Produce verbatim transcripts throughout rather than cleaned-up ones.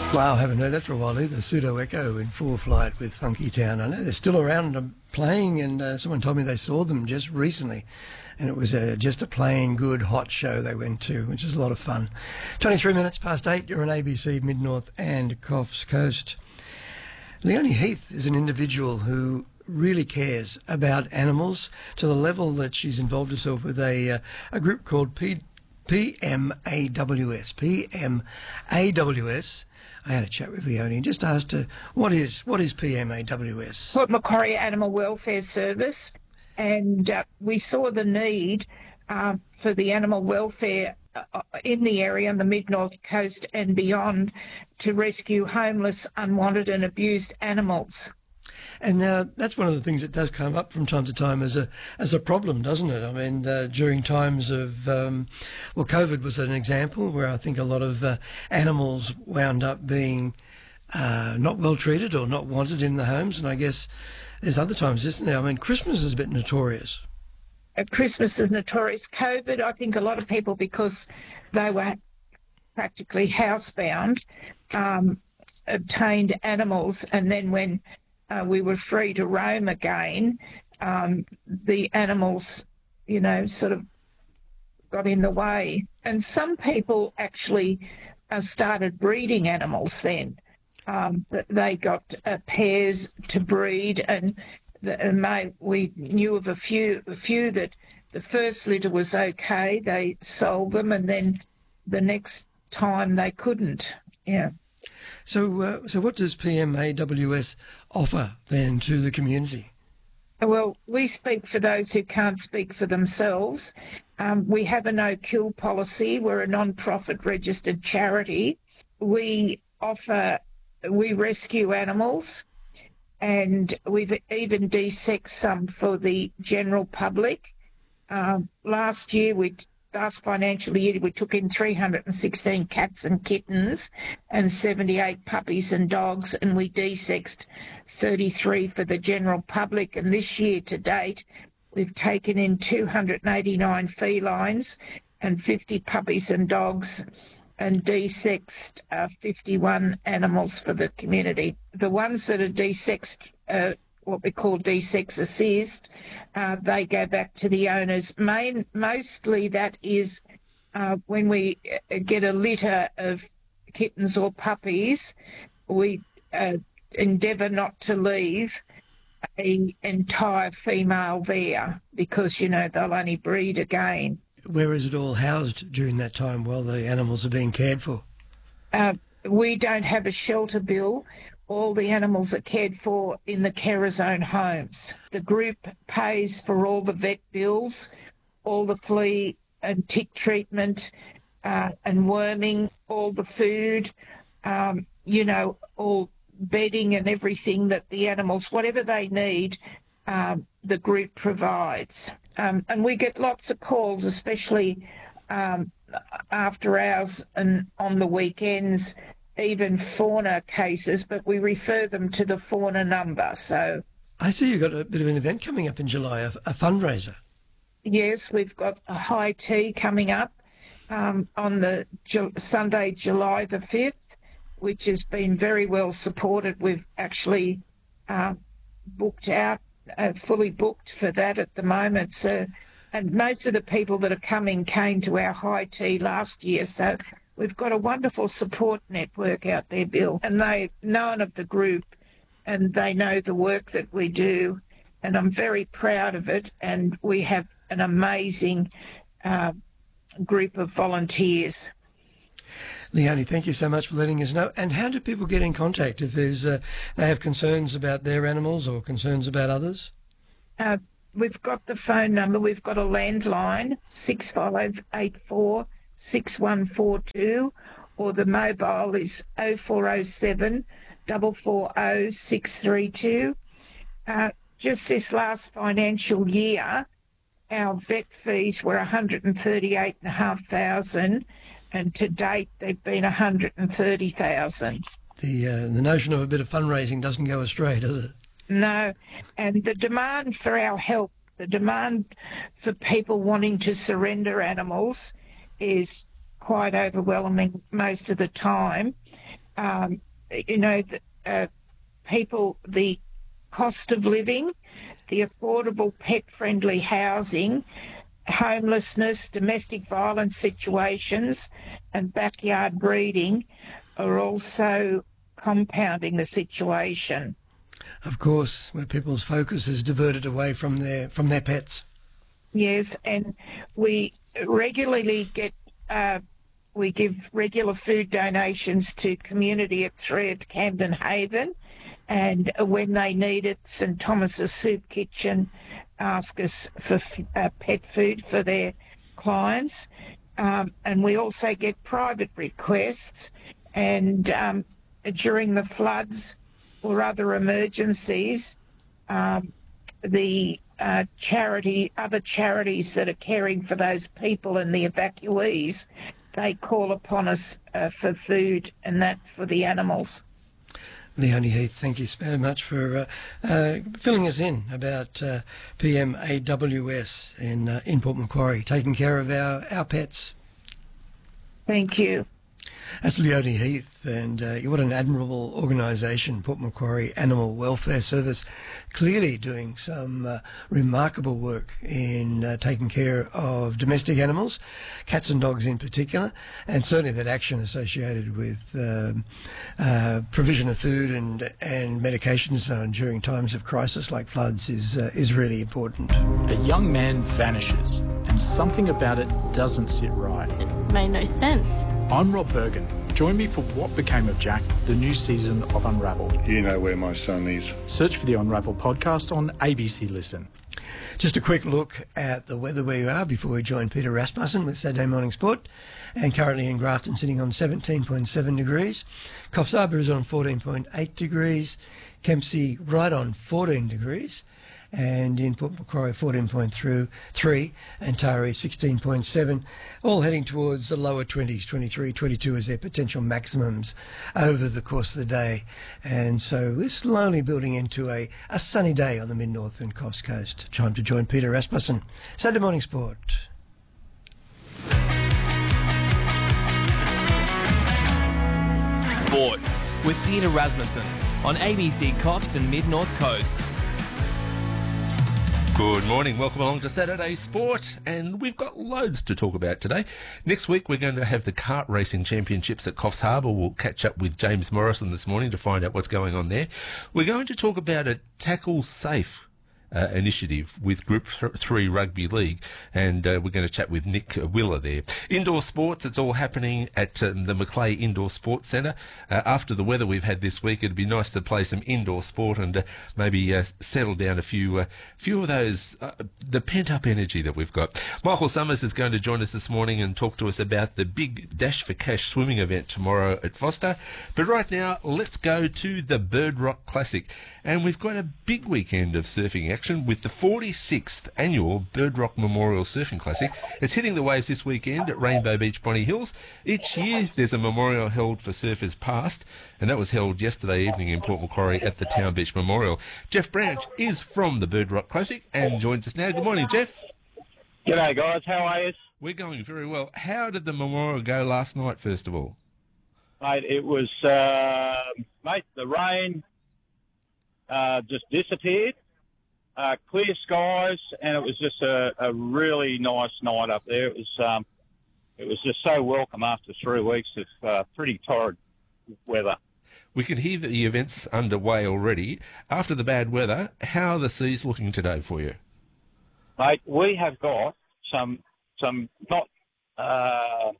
Wow, I haven't heard that for a while either. Pseudo Echo in full flight with Funky Town. I know they're still around and playing, and uh, someone told me they saw them just recently, and it was uh, just a plain good hot show they went to, which is a lot of fun. twenty-three minutes past eight, you're on A B C Mid-North and Coffs Coast. Leonie Heath is an individual who really cares about animals to the level that she's involved herself with a, uh, a group called P- PMAWS. PMAWS. I had a chat with Leonie and just asked her, what is what is PMAWS? Port Macquarie Animal Welfare Service, and uh, we saw the need uh, for the animal welfare uh, in the area on the Mid-North Coast and beyond to rescue homeless, unwanted and abused animals. And now that's one of the things that does come up from time to time as a as a problem, doesn't it? I mean, uh, during times of, um, well, COVID was an example where I think a lot of uh, animals wound up being uh, not well treated or not wanted in the homes. And I guess there's other times, isn't there? I mean, Christmas is a bit notorious. At Christmas is notorious. COVID, I think a lot of people, because they were practically housebound, um, obtained animals, and then when Uh, we were free to roam again, um, the animals, you know, sort of got in the way. And some people actually uh, started breeding animals then. Um, they got uh, pairs to breed, and, the, and may, we knew of a few, a few that the first litter was okay, they sold them, and then the next time they couldn't, yeah. So, uh, so what does PMAWS offer then to the community? Well, we speak for those who can't speak for themselves. Um, we have a no-kill policy. We're a non-profit registered charity. We offer, we rescue animals, and we've even desexed some for the general public. Um, last year, we Last financial year, we took in three hundred sixteen cats and kittens and seventy-eight puppies and dogs, and we desexed thirty-three for the general public. And this year to date, we've taken in two hundred eighty-nine felines and fifty puppies and dogs, and desexed uh, fifty-one animals for the community. The ones that are desexed, uh, what we call desex assist, uh, they go back to the owners. Main, mostly that is uh, when we get a litter of kittens or puppies, we uh, endeavour not to leave an entire female there because, you know, they'll only breed again. Where is it all housed during that time while the animals are being cared for? Uh, we don't have a shelter bill. All the animals are cared for in the carers' own homes. The group pays for all the vet bills, all the flea and tick treatment uh, and worming, all the food, um, you know, all bedding and everything that the animals, whatever they need, um, the group provides. Um, and we get lots of calls, especially um, after hours and on the weekends, even fauna cases, but we refer them to the fauna number. So I see you've got a bit of an event coming up in July, a, a fundraiser. Yes, we've got a high tea coming up um, on the Ju- Sunday, July the fifth, which has been very well supported. We've actually uh, booked out, uh, fully booked for that at the moment. So, and most of the people that are coming came to our high tea last year. So we've got a wonderful support network out there, Bill, and they've known of the group and they know the work that we do, and I'm very proud of it. And we have an amazing uh, group of volunteers. Leonie, thank you so much for letting us know. And how do people get in contact if there's uh, they have concerns about their animals or concerns about others? Uh, we've got the phone number. We've got a landline, six five eight four, six one four two, or the mobile is oh four oh seven, four four oh, six three two. Uh, just this last financial year, our vet fees were one hundred thirty-eight thousand five hundred, and to date they've been one hundred thirty thousand. The uh, the notion of a bit of fundraising doesn't go astray, does it? No, and the demand for our help, the demand for people wanting to surrender animals is quite overwhelming most of the time. um, you know, the, uh, people, the cost of living, the affordable pet-friendly housing, homelessness, domestic violence situations, and backyard breeding are also compounding the situation. Of course, where people's focus is diverted away from their from their pets. Yes, and we regularly get, uh, we give regular food donations to community at three at Camden Haven, and when they need it, St Thomas's Soup Kitchen ask us for uh, pet food for their clients. Um, and we also get private requests, and um, during the floods or other emergencies, um, the uh, charity, other charities that are caring for those people and the evacuees, they call upon us uh, for food and that for the animals. Leonie Heath, thank you so much for uh, uh, filling us in about uh, P M A W S in uh, in Port Macquarie, taking care of our, our pets. Thank you. That's Leonie Heath, and uh, what an admirable organisation, Port Macquarie Animal Welfare Service, clearly doing some uh, remarkable work in uh, taking care of domestic animals, cats and dogs in particular, and certainly that action associated with um, uh, provision of food and and medications uh, during times of crisis like floods is uh, is really important. A young man vanishes, and something about it doesn't sit right. It made no sense. I'm Rob Bergen. Join me for What Became of Jack, the new season of Unraveled. You know where my son is. Search for the Unraveled podcast on A B C Listen. Just a quick look at the weather where you are before we join Peter Rasmussen with Saturday Morning Sport. And currently in Grafton sitting on seventeen point seven degrees. Coffs Harbour is on fourteen point eight degrees. Kempsey right on fourteen degrees. And in Port Macquarie fourteen point three, and Taree sixteen point seven, all heading towards the lower twenties, twenty-three, twenty-two as their potential maximums over the course of the day. And so we're slowly building into a, a sunny day on the mid-north and Coffs Coast. Time to join Peter Rasmussen. Saturday Morning Sport. Sport with Peter Rasmussen on A B C Coffs and Mid-North Coast. Good morning, welcome along to Saturday Sport, and we've got loads to talk about today. Next week we're going to have the kart racing championships at Coffs Harbour. We'll catch up with James Morrison this morning to find out what's going on there. We're going to talk about a Tackle Safe Uh, initiative with Group th- three Rugby League, and uh, we're going to chat with Nick Willer there. Indoor sports, it's all happening at um, the Macleay Indoor Sports Centre. Uh, after the weather we've had this week, it'd be nice to play some indoor sport and uh, maybe uh, settle down a few uh, few of those, uh, the pent-up energy that we've got. Michael Summers is going to join us this morning and talk to us about the big Dash for Cash swimming event tomorrow at Foster. But right now, let's go to the Bird Rock Classic, and we've got a big weekend of surfing action with the forty-sixth annual Bird Rock Memorial Surfing Classic. It's hitting the waves this weekend at Rainbow Beach, Bonny Hills. Each year there's a memorial held for surfers past, and that was held yesterday evening in Port Macquarie at the Town Beach Memorial. Jeff Branch is from the Bird Rock Classic and joins us now. Good morning, Jeff. G'day, guys. How are you? We're going very well. How did the memorial go last night, first of all? Mate, it was, uh, mate, the rain uh, just disappeared. Uh, clear skies, and it was just a, a really nice night up there. It was um, it was just so welcome after three weeks of uh, pretty torrid weather. We can hear that the event's underway already. After the bad weather, how are the seas looking today for you? Mate, we have got some some not uh,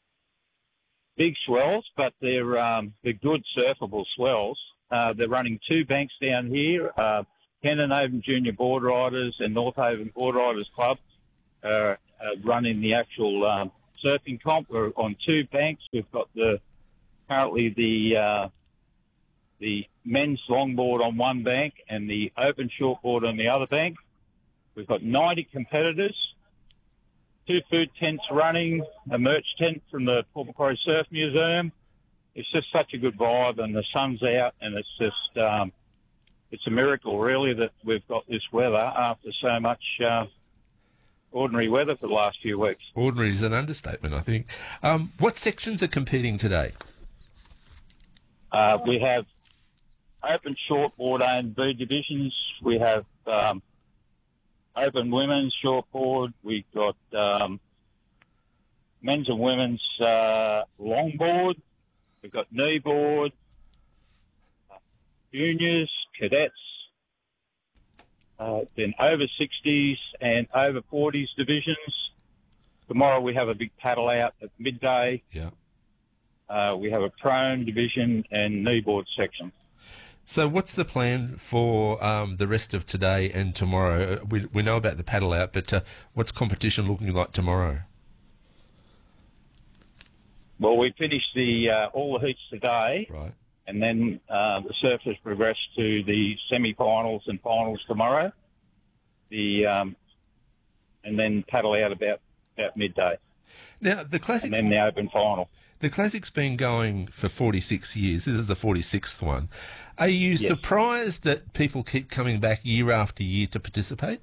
big swells, but they're um, they're good surfable swells. Uh, they're running two banks down here. Uh, Hendon Haven Junior Board Riders and North Haven Board Riders Club uh, are running the actual um, surfing comp. We're on two banks. We've got the currently the uh, the men's longboard on one bank and the open shortboard on the other bank. We've got ninety competitors, two food tents running, a merch tent from the Port Macquarie Surf Museum. It's just such a good vibe, and the sun's out, and it's just um, it's a miracle, really, that we've got this weather after so much uh, ordinary weather for the last few weeks. Ordinary is an understatement, I think. Um, what sections are competing today? Uh, we have open shortboard A and B divisions. We have um, open women's shortboard. We've got um, men's and women's uh, longboard. We've got kneeboard, juniors, cadets, uh, then over sixties and over forties divisions. Tomorrow we have a big paddle out at midday. Yeah. Uh, we have a prone division and kneeboard section. So what's the plan for um, the rest of today and tomorrow? We we know about the paddle out, but uh, what's competition looking like tomorrow? Well, we finished the uh, all the heats today, Right. and then uh, the surfers progressed to the semi-finals and finals tomorrow. The um, and then paddle out about about midday, Now the classics. and then the open final. The Classic's been going for forty-six years. This is the forty-sixth one. Are you Yes. surprised that people keep coming back year after year to participate?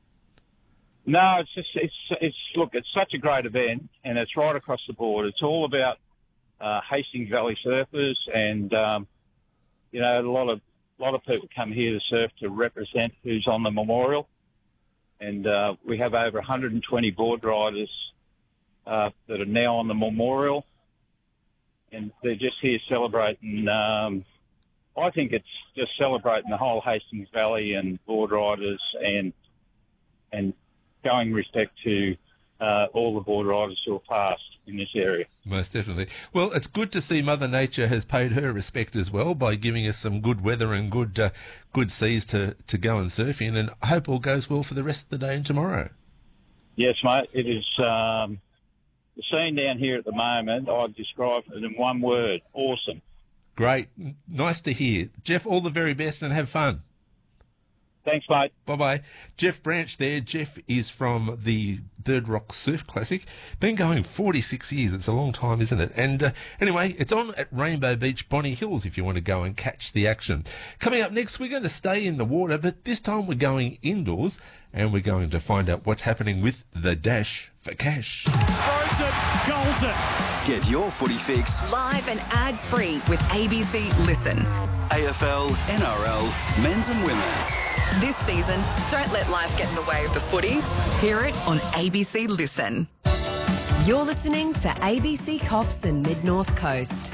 No, it's just it's it's look, it's such a great event, and it's right across the board. It's all about uh, Hastings Valley surfers, and um, you know, a lot of a lot of people come here to surf to represent who's on the memorial, and uh, we have over one hundred twenty board riders uh, that are now on the memorial, and they're just here celebrating. Um, I think it's just celebrating the whole Hastings Valley and board riders, and and showing respect to uh, all the board riders who have passed in this area. Most definitely. Well, it's good to see Mother Nature has paid her respect as well by giving us some good weather and good uh, good seas to, to go and surf in, and I hope all goes well for the rest of the day and tomorrow. Yes, mate, it is um, the scene down here at the moment. I'd describe it in one word: awesome. Great. N- Nice to hear. Jeff, all the very best and have fun. Thanks, mate. Bye-bye. Jeff Branch there. Jeff is from the Bird Rock Surf Classic. Been going forty-six years. It's a long time, isn't it? And uh, anyway, it's on at Rainbow Beach, Bonny Hills, if you want to go and catch the action. Coming up next, we're going to stay in the water, but this time we're going indoors, and we're going to find out what's happening with the Dash for Cash. Throws it, goals it. Get your footy fix. Live and ad-free with A B C Listen. A F L, N R L, men's and women's. This season, don't let life get in the way of the footy. Hear it on A B C Listen. You're listening to A B C Coffs and Mid-North Coast.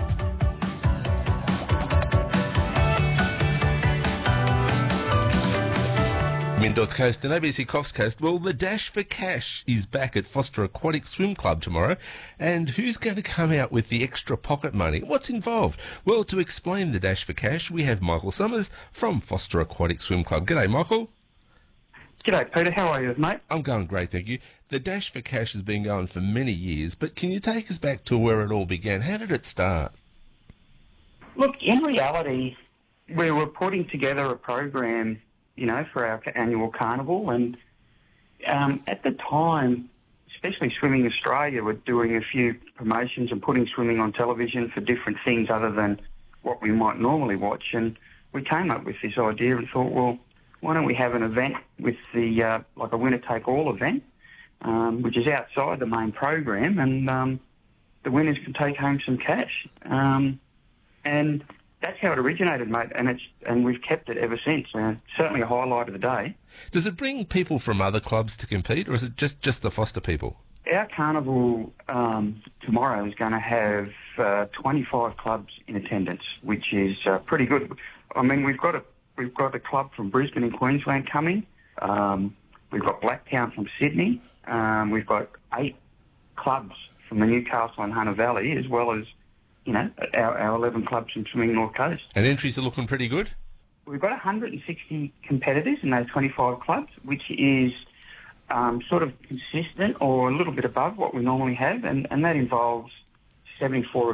Mid-North Coast and A B C Coffs Coast. Well, the Dash for Cash is back at Foster Aquatic Swim Club tomorrow. And who's going to come out with the extra pocket money? What's involved? Well, to explain the Dash for Cash, we have Michael Summers from Foster Aquatic Swim Club. G'day, Michael. G'day, Peter. How are you, mate? I'm going great, thank you. The Dash for Cash has been going for many years, but can you take us back to where it all began? How did it start? Look, in reality, we were putting together a program, you know, for our annual carnival, and um, at the time, especially Swimming Australia were doing a few promotions and putting swimming on television for different things other than what we might normally watch, and we came up with this idea and thought, well, why don't we have an event with the, uh, like a winner-take-all event, um, which is outside the main program, and um, the winners can take home some cash. Um, and that's how it originated, mate, and it's and we've kept it ever since. Uh, certainly a highlight of the day. Does it bring people from other clubs to compete, or is it just, just the Foster people? Our carnival um, tomorrow is going to have uh, twenty-five clubs in attendance, which is uh, pretty good. I mean, we've got a we've got a club from Brisbane in Queensland coming. Um, we've got Blacktown from Sydney. Um, we've got eight clubs from the Newcastle and Hunter Valley, as well as, you know, our, our eleven clubs from Swimming North Coast. And entries are looking pretty good? We've got one hundred sixty competitors in those twenty-five clubs, which is um, sort of consistent or a little bit above what we normally have, and, and that involves seventy-four